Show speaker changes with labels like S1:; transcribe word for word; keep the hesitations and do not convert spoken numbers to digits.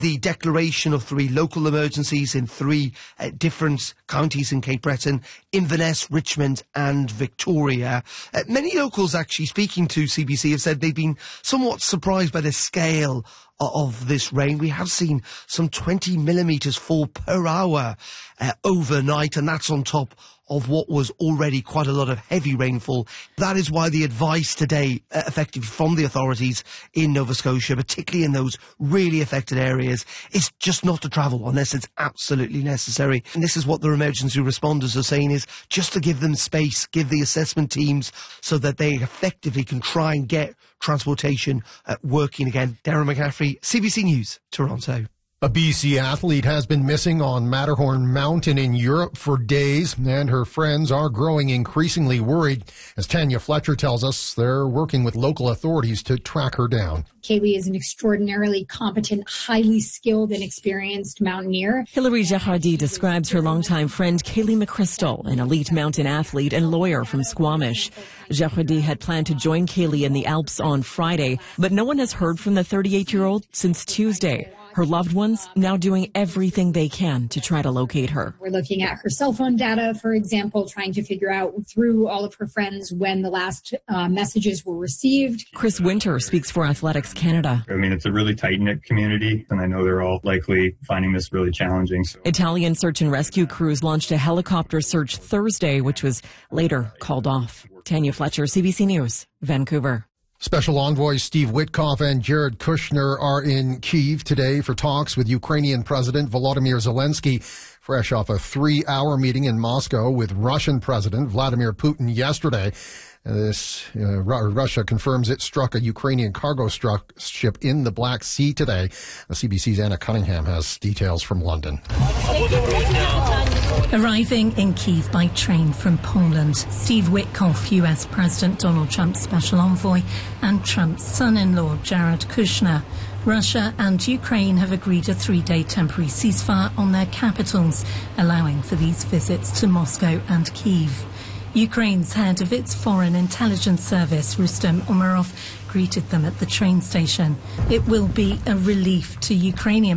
S1: The declaration of three local emergencies in three uh, different counties in Cape Breton, Inverness, Richmond and Victoria. Uh, many locals actually speaking to C B C have said they've been somewhat surprised by the scale of this rain. We have seen some twenty millimetres fall per hour uh, overnight, and that's on top of what was already quite a lot of heavy rainfall. That is why the advice today, uh, effectively from the authorities in Nova Scotia, particularly in those really affected areas, is just not to travel unless it's absolutely necessary. And this is what the emergency responders are saying, is just to give them space, give the assessment teams so that they effectively can try and get transportation uh, working again. Darren McCaffrey, C B C News, Toronto.
S2: A B C athlete has been missing on Matterhorn Mountain in Europe for days, and her friends are growing increasingly worried. As Tanya Fletcher tells us, they're working with local authorities to track her down.
S3: Kaylee is an extraordinarily competent, highly skilled and experienced mountaineer.
S4: Hilary Gerhardy describes her longtime friend Kaylee McChrystal, an elite mountain athlete and lawyer from Squamish. Gerhardy had planned to join Kaylee in the Alps on Friday, but no one has heard from the thirty-eight-year-old since Tuesday. Her loved ones now doing everything they can to try to locate her.
S3: We're looking at her cell phone data, for example, trying to figure out through all of her friends when the last uh, messages were received.
S4: Chris Winter speaks for Athletics Canada.
S5: I mean, it's a really tight-knit community, and I know they're all likely finding this really challenging. So.
S4: Italian search and rescue crews launched a helicopter search Thursday, which was later called off. Tanya Fletcher, C B C News, Vancouver.
S2: Special envoys Steve Witkoff and Jared Kushner are in Kyiv today for talks with Ukrainian President Volodymyr Zelensky, fresh off a three-hour meeting in Moscow with Russian President Vladimir Putin yesterday. This uh, Russia confirms it struck a Ukrainian cargo struck ship in the Black Sea today. The C B C's Anna Cunningham has details from London.
S6: Arriving in Kyiv by train from Poland, Steve Witkoff, U S President Donald Trump's special envoy, and Trump's son-in-law Jared Kushner. Russia and Ukraine have agreed a three-day temporary ceasefire on their capitals, allowing for these visits to Moscow and Kyiv. Ukraine's head of its foreign intelligence service, Rustem Umerov, greeted them at the train station. It will be a relief to Ukrainian